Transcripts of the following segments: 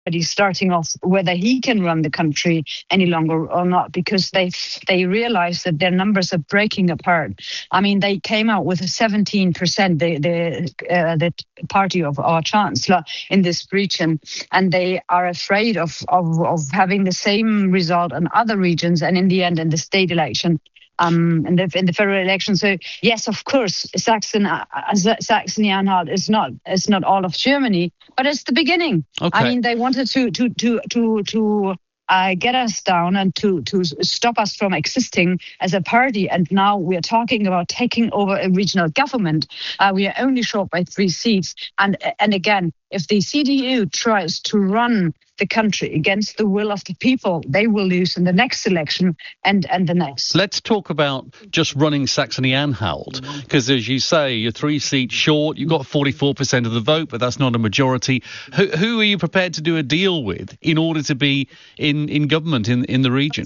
starting off whether he can run the country any longer or not, because they realize that their numbers are breaking apart. I mean, they came out with a 17%, the party of our chancellor in this region, and they are afraid of having the same result in other regions, and in the end, in the state election. In the federal election. So yes, of course, Saxony-Anhalt is not all of Germany, but it's the beginning. Okay. I mean, they wanted to get us down and to stop us from existing as a party, and now we are talking about taking over a regional government. We are only short by 3 seats, and again, if the CDU tries to run the country against the will of the people, they will lose in the next election and the next. Let's talk about just running Saxony-Anhalt, because as you say, you're 3 seats short, you've got 44% of the vote, but that's not a majority. Who are you prepared to do a deal with in order to be in government in the region?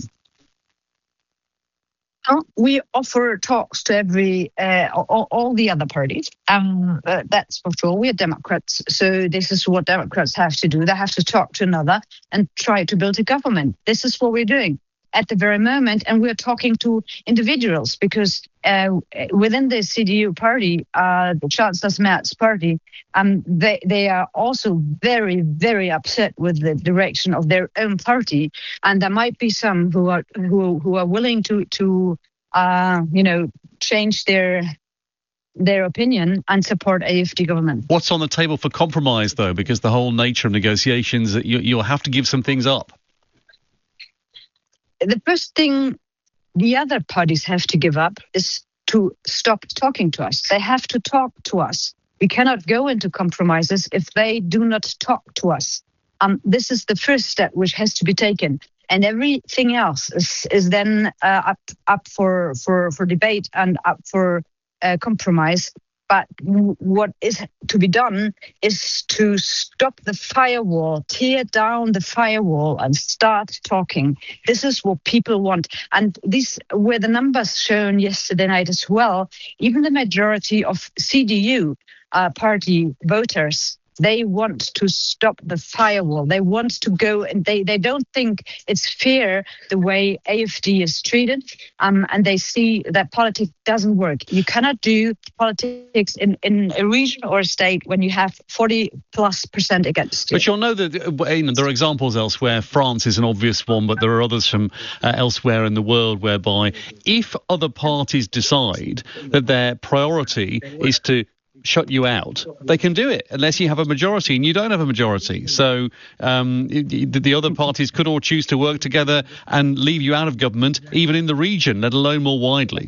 We offer talks to all the other parties. That's for sure. We are Democrats, so this is what Democrats have to do. They have to talk to another and try to build a government. This is what we're doing at the very moment, and we're talking to individuals because within the CDU party, the Chancellor Merz's party, they are also very, very upset with the direction of their own party, and there might be some who are willing to change their opinion and support AfD government. What's on the table for compromise, though? Because the whole nature of negotiations, that you'll have to give some things up. The first thing the other parties have to give up is to stop talking to us. They have to talk to us. We cannot go into compromises if they do not talk to us. This is the first step which has to be taken. And everything else is then up for debate and up for compromise. But what is to be done is to stop the firewall, tear down the firewall and start talking. This is what people want. And these were the numbers shown yesterday night as well. Even the majority of CDU party voters, they want to stop the firewall. They want to go, and they don't think it's fair the way AfD is treated, and they see that politics doesn't work. You cannot do politics in a region or a state when you have 40+% against you. But you'll know that there are examples elsewhere. France is an obvious one, but there are others from elsewhere in the world whereby if other parties decide that their priority is to shut you out, they can do it unless you have a majority, and you don't have a majority. So the other parties could all choose to work together and leave you out of government, even in the region, let alone more widely.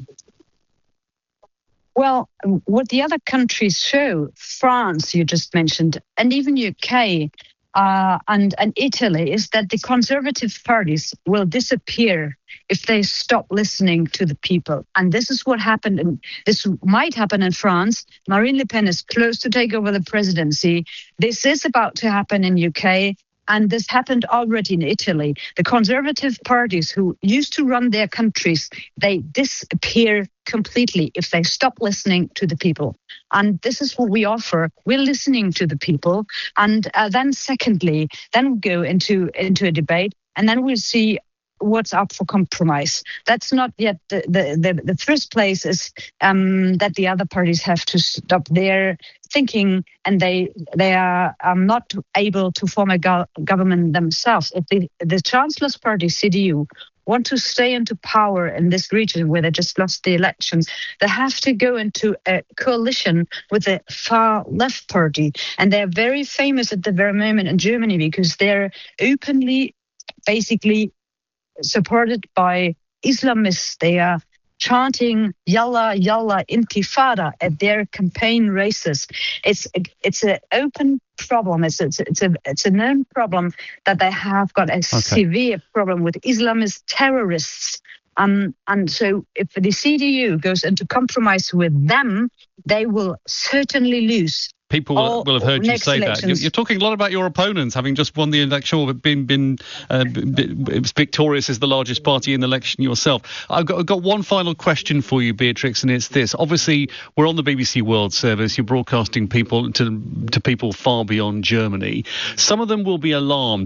Well, what the other countries show, France, you just mentioned, and even UK and Italy, is that the conservative parties will disappear if they stop listening to the people. And this is what happened, and this might happen in France. Marine Le Pen is close to take over the presidency. This is about to happen in UK, and this happened already in Italy. The conservative parties who used to run their countries, they disappear completely if they stop listening to the people. And this is what we offer. We're listening to the people. And then secondly, then we go into a debate, and then we'll see what's up for compromise. That's not yet the first place is that the other parties have to stop their thinking, and they are not able to form a government themselves. If the Chancellor's party, CDU, want to stay into power in this region where they just lost the elections, they have to go into a coalition with the far left party. And they're very famous at the very moment in Germany because they're openly, basically, supported by Islamists. They are chanting "Yalla Yalla Intifada" at their campaign races. It's an open problem. It's a known problem that they have got a severe problem with Islamist terrorists. And so if the CDU goes into compromise with them, they will certainly lose. People will have heard you say that. You're talking a lot about your opponents having just won the election or been victorious as the largest party in the election yourself. I've got one final question for you, Beatrix, and it's this. Obviously, we're on the BBC World Service. You're broadcasting people to people far beyond Germany. Some of them will be alarmed